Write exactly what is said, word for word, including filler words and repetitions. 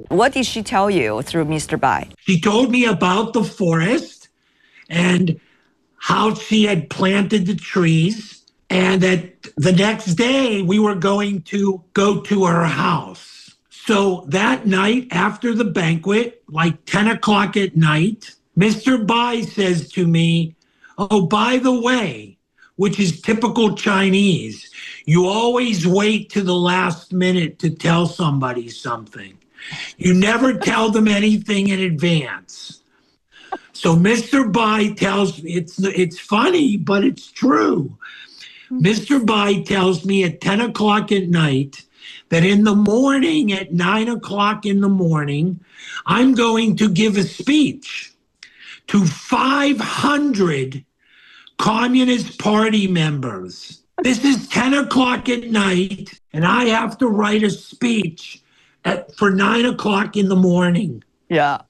What did she tell you through Mister Bai? She told me about the forest and how she had planted the trees, and that the next day we were going to go to her house. So that night after the banquet, like ten o'clock at night, Mister Bai says to me, "Oh, by the way," which is typical Chinese, you always wait to the last minute to tell somebody something. You never tell them anything in advance. So Mister Bai tells me, it's, it's funny, but it's true. Mister Bai tells me at ten o'clock at night that in the morning, at nine o'clock in the morning, I'm going to give a speech to five hundred Communist Party members. This is ten o'clock at night, and I have to write a speech at, for nine o'clock in the morning. Yeah.